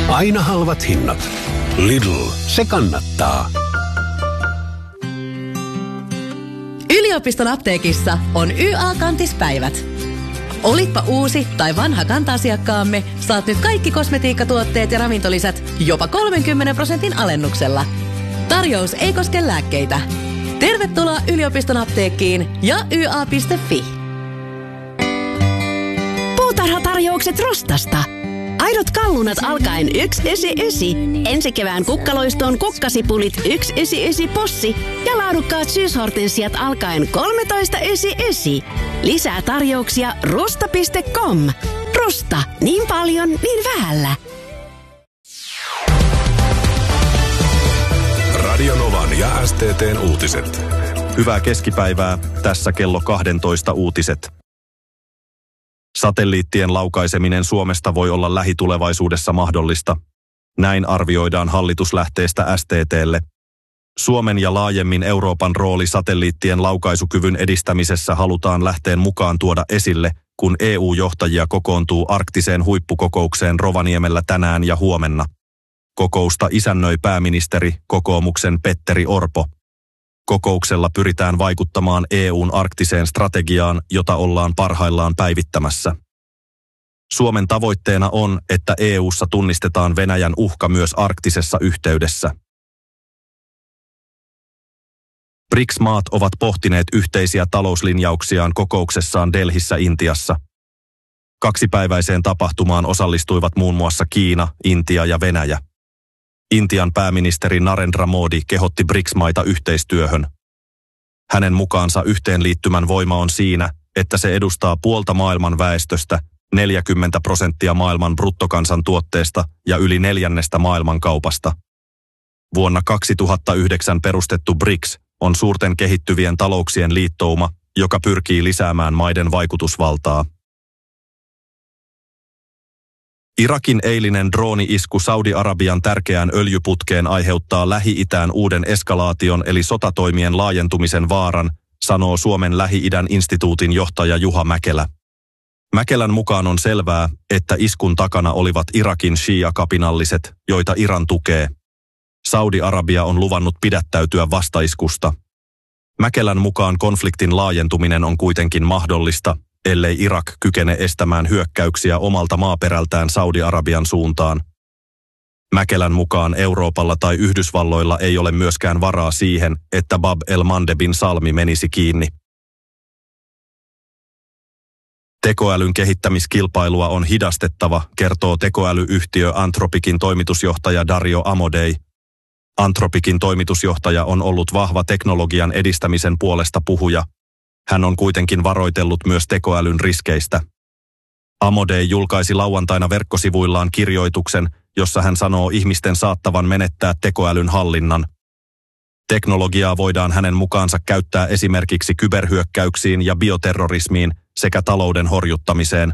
Aina halvat hinnat. Lidl, se kannattaa. Yliopiston apteekissa on YA-kantispäivät. Olitpa uusi tai vanha kanta-asiakkaamme, saat nyt kaikki kosmetiikkatuotteet ja ravintolisät jopa 30% alennuksella. Tarjous ei koske lääkkeitä. Tervetuloa yliopiston apteekkiin ja YA.fi. Puutarhatarjoukset Rostasta. Aidot kallunat alkaen 1,99. Ensi kevään kukkaloistoon kukkasipulit 1,99 possi ja laadukkaat syyshortensiat alkaen 13,99. Lisää tarjouksia rosta.com. Rosta. Niin paljon, niin vähällä. Radio Novan ja STT:n uutiset. Hyvää keskipäivää. Tässä kello 12 uutiset. Satelliittien laukaiseminen Suomesta voi olla lähitulevaisuudessa mahdollista. Näin arvioidaan hallituslähteestä STT:lle. Suomen ja laajemmin Euroopan rooli satelliittien laukaisukyvyn edistämisessä halutaan lähteen mukaan tuoda esille, kun EU-johtajia kokoontuu arktiseen huippukokoukseen Rovaniemellä tänään ja huomenna. Kokousta isännöi pääministeri, kokoomuksen Petteri Orpo. Kokouksella pyritään vaikuttamaan EU:n arktiseen strategiaan, jota ollaan parhaillaan päivittämässä. Suomen tavoitteena on, että EU:ssa tunnistetaan Venäjän uhka myös arktisessa yhteydessä. BRICS-maat ovat pohtineet yhteisiä talouslinjauksiaan kokouksessaan Delhissä Intiassa. Kaksipäiväiseen tapahtumaan osallistuivat muun muassa Kiina, Intia ja Venäjä. Intian pääministeri Narendra Modi kehotti BRICS-maita yhteistyöhön. Hänen mukaansa yhteenliittymän voima on siinä, että se edustaa puolta maailman väestöstä, 40% maailman bruttokansantuotteesta ja yli 1/4 maailmankaupasta. Vuonna 2009 perustettu BRICS on suurten kehittyvien talouksien liittouma, joka pyrkii lisäämään maiden vaikutusvaltaa. Irakin eilinen drooni-isku Saudi-Arabian tärkeään öljyputkeen aiheuttaa Lähi-Itään uuden eskalaation eli sotatoimien laajentumisen vaaran, sanoo Suomen Lähi-idän instituutin johtaja Juha Mäkelä. Mäkelän mukaan on selvää, että iskun takana olivat Irakin shia-kapinalliset, joita Iran tukee. Saudi-Arabia on luvannut pidättäytyä vastaiskusta. Mäkelän mukaan konfliktin laajentuminen on kuitenkin mahdollista, ellei Irak kykene estämään hyökkäyksiä omalta maaperältään Saudi-Arabian suuntaan. Mäkelän mukaan Euroopalla tai Yhdysvalloilla ei ole myöskään varaa siihen, että Bab el-Mandebin salmi menisi kiinni. Tekoälyn kehittämiskilpailua on hidastettava, kertoo tekoälyyhtiö Anthropicin toimitusjohtaja Dario Amodei. Anthropicin toimitusjohtaja on ollut vahva teknologian edistämisen puolesta puhuja. Hän on kuitenkin varoitellut myös tekoälyn riskeistä. Amodei julkaisi lauantaina verkkosivuillaan kirjoituksen, jossa hän sanoo ihmisten saattavan menettää tekoälyn hallinnan. Teknologiaa voidaan hänen mukaansa käyttää esimerkiksi kyberhyökkäyksiin ja bioterrorismiin sekä talouden horjuttamiseen.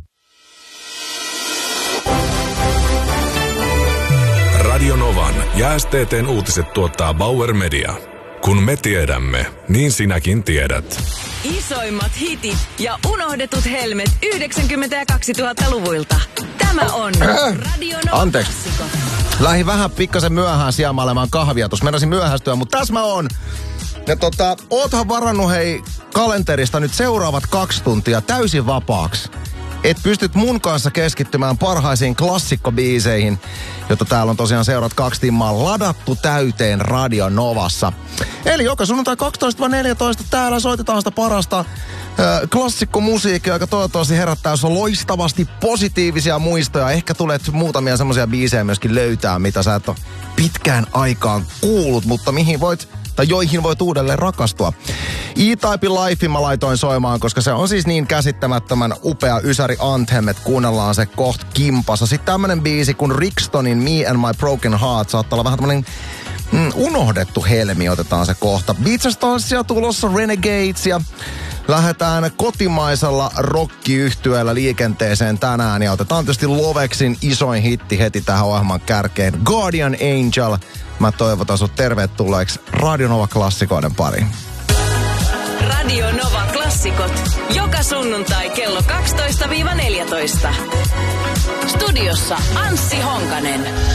Radio Novan ja STT:n uutiset tuottaa Bauer Media. Kun me tiedämme, niin sinäkin tiedät. Isoimmat hitit ja unohdetut helmet 90- ja 2000-luvuilta. Tämä on Radio Nova. Anteeksi. Lähin vähän pikkasen myöhään sijaamailemaan kahvia. Tuossa mennäisin myöhästyä, mutta tässä mä oon. Ja oothan varannut hei kalenterista nyt seuraavat 2 tuntia täysin vapaaksi. Et pystyt mun kanssa keskittymään parhaisiin klassikkobiiseihin, jotta täällä on tosiaan seuraat 2 timmaa ladattu täyteen Radio Novassa. Eli joka sunnuntai 12-14 täällä soitetaan sitä parasta klassikkomusiikkia, joka toivottavasti herättää jos on loistavasti positiivisia muistoja. Ehkä tulet muutamia semmoisia biisejä myöskin löytää, mitä sä et ole pitkään aikaan kuullut, mutta joihin voit uudelleen rakastua. E-Type Life mä laitoin soimaan, koska se on siis niin käsittämättömän upea ysäri anthem, että kuunnellaan se koht kimpassa. Sitten tämmönen biisi kuin Rixtonin Me and My Broken Heart saattaa olla vähän tämmönen unohdettu helmi, otetaan se kohta. Beats Starsia tulossa, Renegades ja lähdetään kotimaisella rock-yhtyeellä liikenteeseen tänään ja otetaan tietysti Loveksin isoin hitti heti tähän ohjelman kärkeen. Guardian Angel. Mä toivotan sut tervetulleeksi Radio Nova klassikoiden pariin. Radio Nova klassikot. Joka sunnuntai kello 12-14. Studiossa Anssi Honkanen.